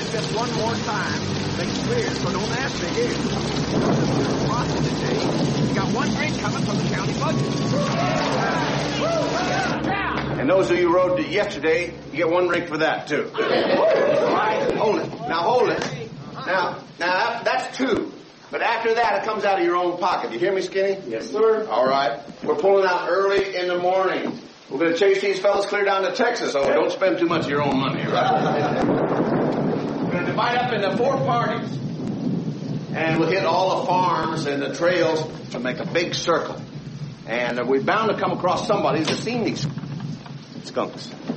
just one more time. Make it clear, so don't ask me here. Crossing today. You got one drink coming from the county budget. And those of you who rode yesterday, you get one drink for that, too. All right, hold it. Now, hold it. Now, that's two. But after that, it comes out of your own pocket. You hear me, Skinny? Yes, sir. All right. We're pulling out early in the morning. We're going to chase these fellas clear down to Texas, so don't spend too much of your own money, right? We're going to divide up into 4 parties. And we'll hit all the farms and the trails to make a big circle. And we're bound to come across somebody who's seen these skunks.